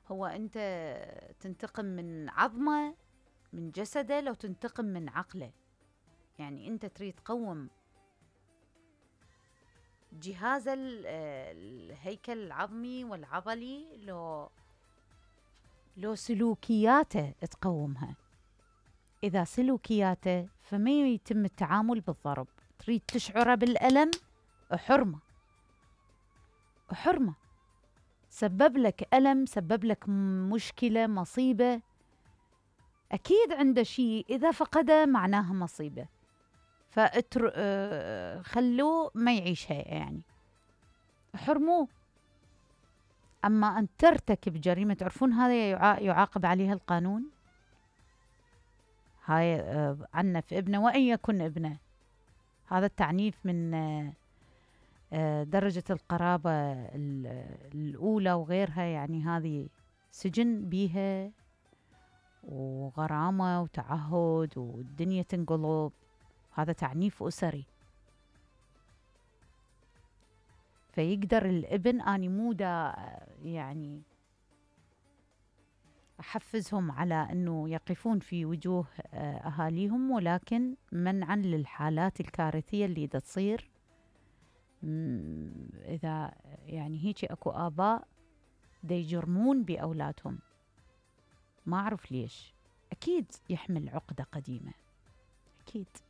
هو أنت تنتقم من عظمه، من جسده، لو تنتقم من عقله. يعني أنت تريد تقوم جهاز الهيكل العظمي والعضلي، لو سلوكياته تقومها. إذا سلوكياته فما يتم التعامل بالضرب. تريد تشعره بالألم، حرمة حرمة. سبب لك ألم، سبب لك مشكلة، مصيبة، أكيد عنده شيء، إذا فقده معناها مصيبة. خلوه ما يعيشها يعني، حرموه. أما أن ترتكب جريمة، تعرفون هذا يعاقب عليها القانون. هاي عنف ابنه وإن يكن ابنه. هذا التعنيف من درجة القرابة الأولى وغيرها، يعني هذه سجن بيها وغرامة وتعهد والدنيا تنقلب. هذا تعنيف أسري. فيقدر الابن، أني مو دا يعني أحفزهم على أنه يقفون في وجوه أهاليهم، ولكن منعا للحالات الكارثية اللي دا تصير. إذا يعني هيك أكو آباء دا يجرمون بأولادهم، ما أعرف ليش. أكيد يحمل عقدة قديمة، أكيد.